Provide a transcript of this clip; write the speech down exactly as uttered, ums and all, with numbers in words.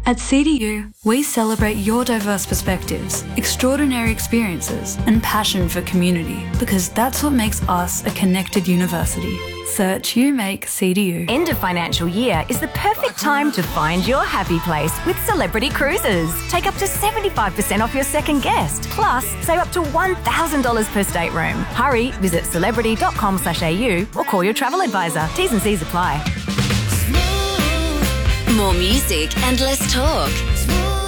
At C D U, we celebrate your diverse perspectives, extraordinary experiences, and passion for community, because that's what makes us a connected university. Search U Make C D U. End of financial year is the perfect time to find your happy place with Celebrity Cruises. Take up to seventy-five percent off your second guest. Plus, save up to one thousand dollars per stateroom. Hurry, visit celebrity dot com slash A U or call your travel advisor. T's and C's apply. More music and less talk.